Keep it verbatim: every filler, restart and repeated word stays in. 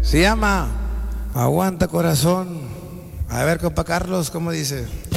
Se llama Aguanta Corazón. A ver, compa Carlos, ¿cómo dice?